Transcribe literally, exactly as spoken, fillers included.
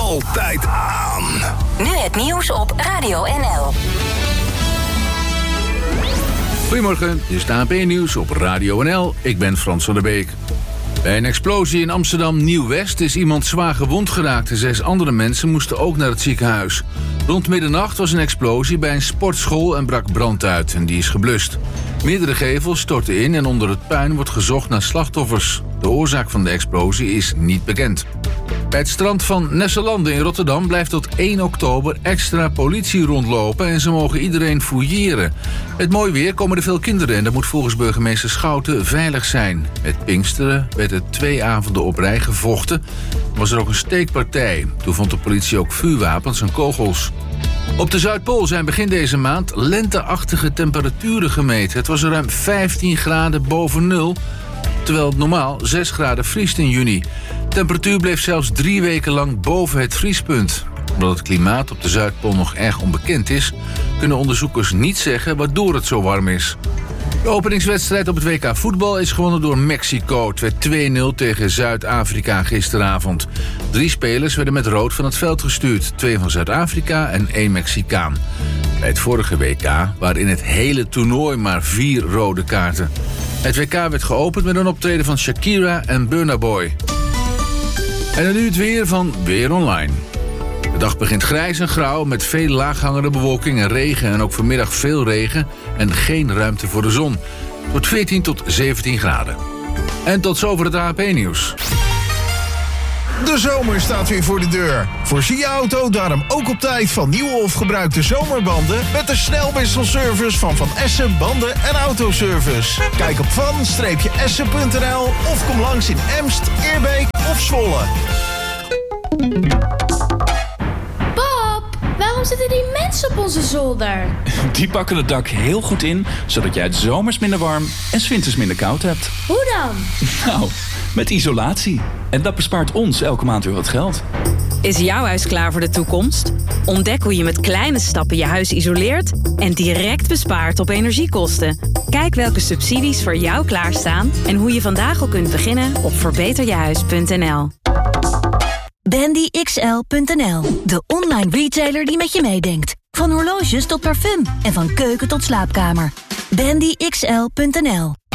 altijd aan. Nu het nieuws op Radio N L. Goedemorgen, dit is het A N P-nieuws op Radio N L. Ik ben Frans van der Beek. Bij een explosie in Amsterdam Nieuw-West is iemand zwaar gewond geraakt en zes andere mensen moesten ook naar het ziekenhuis. Rond middernacht was een explosie bij een sportschool en brak brand uit en die is geblust. Meerdere gevels stortten in en onder het puin wordt gezocht naar slachtoffers. De oorzaak van de explosie is niet bekend. Bij het strand van Nesselande in Rotterdam blijft tot één oktober extra politie rondlopen en ze mogen iedereen fouilleren. Met mooi weer komen er veel kinderen en dat moet volgens burgemeester Schouten veilig zijn. Met Pinksteren werd er twee avonden op rij gevochten. Was er ook een steekpartij. Toen vond de politie ook vuurwapens en kogels. Op de Zuidpool zijn begin deze maand lenteachtige temperaturen gemeten. Het was er ruim vijftien graden boven nul, terwijl het normaal zes graden vriest in juni. De temperatuur bleef zelfs drie weken lang boven het vriespunt. Omdat het klimaat op de Zuidpool nog erg onbekend is, kunnen onderzoekers niet zeggen waardoor het zo warm is. De openingswedstrijd op het W K voetbal is gewonnen door Mexico. Het werd twee nul tegen Zuid-Afrika gisteravond. Drie spelers werden met rood van het veld gestuurd. Twee van Zuid-Afrika en één Mexicaan. Bij het vorige W K waren in het hele toernooi maar vier rode kaarten. Het W K werd geopend met een optreden van Shakira en Burna Boy. En dan nu het weer van Weer Online. De dag begint grijs en grauw met veel laaghangende bewolking en regen en ook vanmiddag veel regen en geen ruimte voor de zon. Het wordt veertien tot zeventien graden. En tot zover het A N P-nieuws. De zomer staat weer voor de deur. Voorzie je auto daarom ook op tijd van nieuwe of gebruikte zomerbanden met de snelwisselservice van Van Essen Banden en Autoservice. Kijk op van essen punt n l of kom langs in Emst, Eerbeek of Zwolle. Waarom zitten die mensen op onze zolder? Die pakken het dak heel goed in, zodat jij het zomers minder warm en 's winters minder koud hebt. Hoe dan? Nou, met isolatie. En dat bespaart ons elke maand weer wat geld. Is jouw huis klaar voor de toekomst? Ontdek hoe je met kleine stappen je huis isoleert en direct bespaart op energiekosten. Kijk welke subsidies voor jou klaarstaan en hoe je vandaag al kunt beginnen op verbeter je huis punt n l. Bandy X L punt n l, de online retailer die met je meedenkt. Van horloges tot parfum en van keuken tot slaapkamer. Bandy X L punt n l.